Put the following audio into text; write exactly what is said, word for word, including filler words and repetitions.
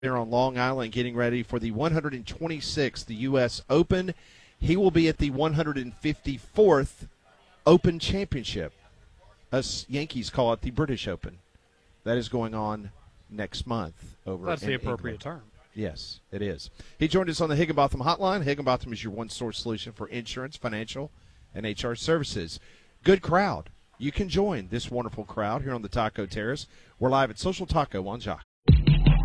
there on Long Island getting ready for the one hundred twenty-sixth the U S Open. He will be at the one hundred fifty-fourth Open Championship. Us Yankees call it the British Open. That is going on next month over That's in the appropriate England. term. Yes, it is. He joined us on the Higginbotham Hotline. Higginbotham is your one-source solution for insurance, financial, and H R services. Good crowd. You can join this wonderful crowd here on the Taco Terrace. We're live at Social Taco on Jock.